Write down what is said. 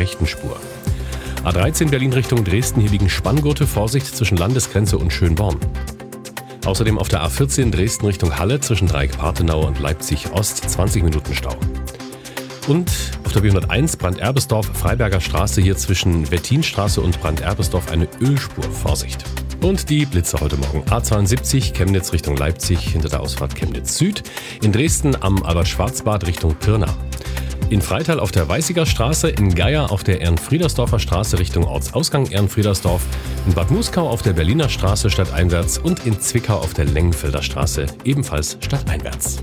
rechten Spur. A13 Berlin Richtung Dresden, hier liegen Spanngurte, Vorsicht zwischen Landesgrenze und Schönborn. Außerdem auf der A14 Dresden Richtung Halle zwischen Dreieck-Partenau und Leipzig Ost 20 Minuten Stau. Und auf der B101 Brand-Erbesdorf, Freiberger Straße, hier zwischen Wettinstraße und Brand-Erbesdorf eine Ölspur, Vorsicht. Und die Blitze heute Morgen. A72 Chemnitz Richtung Leipzig hinter der Ausfahrt Chemnitz Süd. In Dresden am Albert-Schwarzbad Richtung Pirna. In Freital auf der Weißiger Straße, in Geier auf der Ehrenfriedersdorfer Straße Richtung Ortsausgang Ehrenfriedersdorf, in Bad Muskau auf der Berliner Straße stadteinwärts und in Zwickau auf der Lengenfelder Straße ebenfalls stadteinwärts.